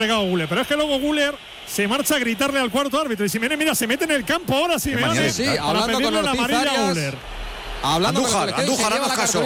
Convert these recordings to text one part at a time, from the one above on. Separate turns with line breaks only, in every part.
pegado Güler, pero es que luego Güler se marcha a gritarle al cuarto árbitro y Simeone, mira, se mete en el campo ahora Simeone
Sí,
para
hablando
pedirle
con
la
Ortiz
amarilla a
Arias.
Güler.
Andújar, haznos caso.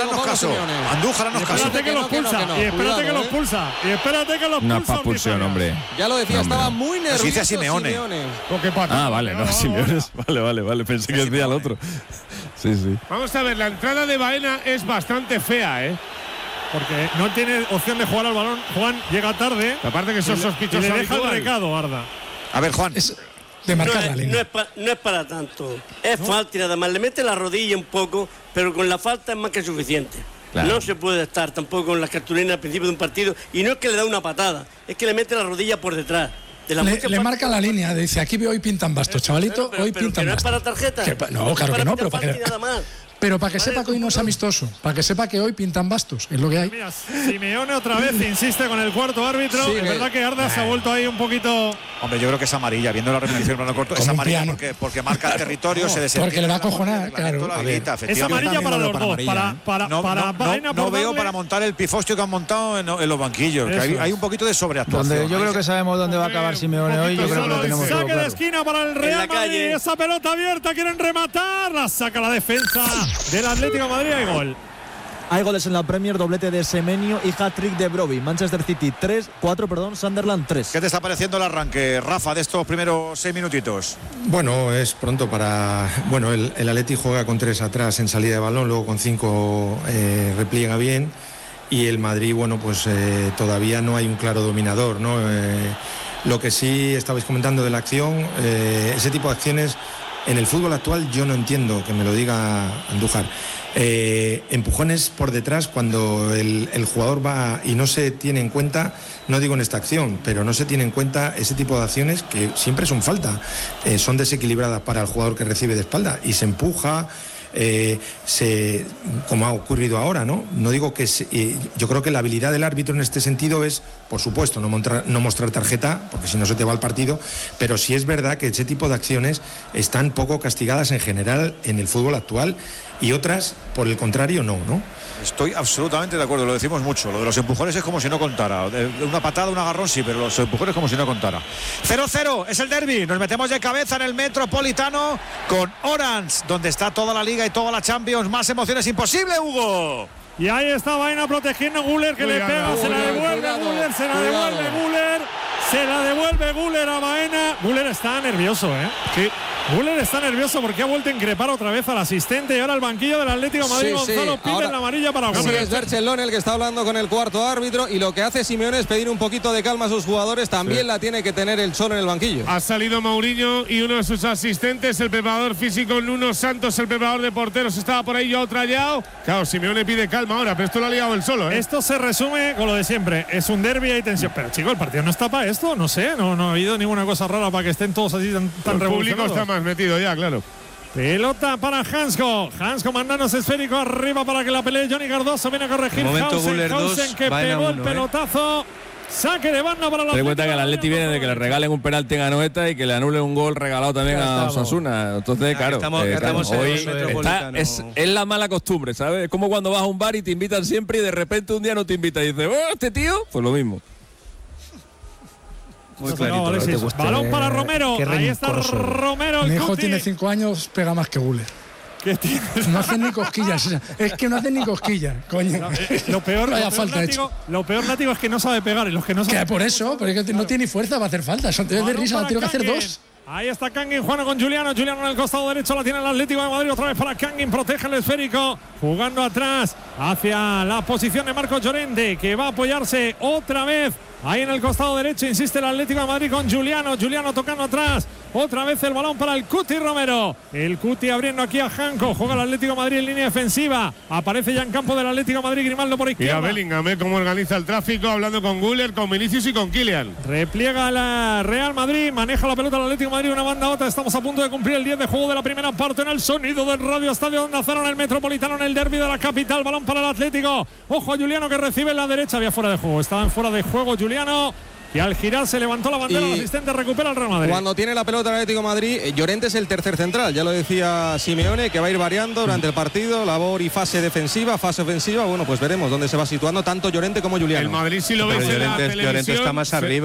Espérate que lo expulsa. Y espérate que lo expulsa. Y espérate que lo expulsa.
Una expulsión, hombre.
Ya lo decía, estaba muy nervioso.
Dice a Simeone.
Vale, no, Simeone. Vale. Pensé que decía el otro. Sí.
Vamos a ver, la entrada de Baena es bastante fea,
Porque no tiene opción de jugar al balón. Juan llega tarde.
Aparte que son sospechosos.
Y le deja el recado, Arda.
A ver, Juan.
De marcar la línea.
No es para tanto. Es falta y nada más. Le mete la rodilla un poco, pero con la falta es más que suficiente. Claro. No se puede estar tampoco con las cartulinas al principio de un partido. Y no es que le da una patada, es que le mete la rodilla por detrás.
Le marca la línea, dice, aquí hoy pintan bastos, chavalito, hoy pintan bastos.
¿No es para tarjeta?
No, claro que no, pero para que...
Nada más.
Pero para que sepa que hoy no es amistoso, para que sepa que hoy pintan bastos, es lo que hay.
Mira, Simeone otra vez insiste con el cuarto árbitro.
Sí,
es verdad que Arda se ha vuelto ahí un poquito.
Hombre, yo creo que es amarilla, viendo la repetición plano corto, es amarilla porque marca el territorio, se desentiende.
Porque le va a cojonar, claro.
Es amarilla para los dos, para Baena.
No veo para montar el pifostio que han montado en los banquillos, que hay un poquito de sobreactuación.
Yo creo que sabemos dónde va a acabar Simeone hoy, yo creo que lo tenemos todo
claro. Saque de esquina para el Real Madrid, esa pelota abierta, quieren rematar, la saca la defensa del Atlético Madrid, hay gol.
Hay goles en la Premier, doblete de Semenyo y hat-trick de Brobbey. Manchester City 4, Sunderland 3.
¿Qué te está pareciendo el arranque, Rafa, de estos primeros 6 minutitos?
Bueno, es pronto para... Bueno, el Atleti juega con 3 atrás en salida de balón, luego con 5 repliega bien, y el Madrid, bueno, pues todavía no hay un claro dominador, ¿no? Lo que sí estabais comentando de la acción, ese tipo de acciones en el fútbol actual yo no entiendo, que me lo diga Andújar. Empujones por detrás cuando el jugador va y no se tiene en cuenta, no digo en esta acción, pero no se tiene en cuenta ese tipo de acciones que siempre son falta, son desequilibradas para el jugador que recibe de espalda y se empuja. Como ha ocurrido ahora, ¿no? No digo que yo creo que la habilidad del árbitro en este sentido es, por supuesto, no mostrar tarjeta, porque si no se te va el partido, pero sí es verdad que ese tipo de acciones están poco castigadas en general en el fútbol actual y otras, por el contrario, no.
Estoy absolutamente de acuerdo, lo decimos mucho. Lo de los empujones es como si no contara. Una patada, un agarrón sí, pero los empujones como si no contara. 0-0, es el derbi. Nos metemos de cabeza en el Metropolitano con Orange, donde está toda la Liga y toda la Champions. Más emociones imposible, Hugo.
Y ahí está Baena protegiendo a Güler, que le pega, se la devuelve Güler, se la devuelve Güler. Se la devuelve Güler a Baena. Güler está nervioso, Sí. Güler está nervioso porque ha vuelto a increpar otra vez al asistente y ahora al banquillo del Atlético de Madrid. Gonzalo pide la amarilla para Güler.
Sí, es Berchelón el que está hablando con el cuarto árbitro y lo que hace Simeone es pedir un poquito de calma a sus jugadores. También la tiene que tener el Cholo en el banquillo.
Ha salido Mourinho y uno de sus asistentes, el preparador físico Nuno Santos, el preparador de porteros, estaba por ahí yo trallado. Claro, Simeone pide calma ahora, pero esto lo ha liado él solo.
Esto se resume con lo de siempre. Es un derbi y hay tensión. Pero chico, el partido no está para esto, no sé, no ha habido ninguna cosa rara para que estén todos así tan revolucionados.
El público está más metido ya, claro.
Pelota para Hansko mandanos esférico arriba para que la pelee Johnny Cardoso. Viene a corregir Hausen que pegó el pelotazo. Saque de banda para la.
Ten en cuenta que el Atleti viene de que le regalen un penalti en Anoeta y que le anulen un gol regalado también a Osasuna. Entonces, claro, hoy es la mala costumbre, ¿sabes? Es como cuando vas a un bar y te invitan siempre y de repente un día no te invitan y dices, este tío, pues lo mismo.
Muy clarito. Balón para Romero. Ahí está Romero.
Mi hijo tiene 5 años, pega más que Güler. No hacen ni cosquillas. Es que no hacen ni cosquillas, coño.
Lo peor látigo es que no sabe pegar. Y los que no saben.
Que por eso, porque no tiene ni fuerza para hacer falta. Son de risa, tiene que hacer 2.
Ahí está Kangin, Juan con Juliano en el costado derecho, la tiene el Atlético de Madrid, otra vez para Kangin, protege el esférico, jugando atrás hacia la posición de Marcos Llorente, que va a apoyarse otra vez ahí en el costado derecho, insiste el Atlético de Madrid con Juliano tocando atrás, otra vez el balón para el Cuti Romero, el Cuti abriendo aquí a Janko, juega el Atlético de Madrid en línea defensiva, aparece ya en campo del Atlético de Madrid Grimaldo por izquierda.
Y a Bellingham, cómo organiza el tráfico, hablando con Güler, con Vinicius y con Kylian.
Repliega la Real Madrid, maneja la pelota el Atlético de Madrid, una banda a otra, estamos a punto de cumplir el 10 de juego de la primera parte en el sonido del Radio Estadio Onda Cero en el Metropolitano, en el derbi de la capital, balón para el Atlético, ojo a Juliano que recibe en la derecha, había fuera de juego, estaba en fuera de juego Juliano. Y al girar se levantó la bandera, el asistente recupera el Real Madrid.
Cuando tiene la pelota el Atlético de Madrid, Llorente es el tercer central, ya lo decía Simeone, que va a ir variando durante el partido, labor y fase defensiva, fase ofensiva. Bueno, pues veremos dónde se va situando tanto Llorente como Juliano.
El Madrid, si lo veis en la televisión,
Llorente está más arriba.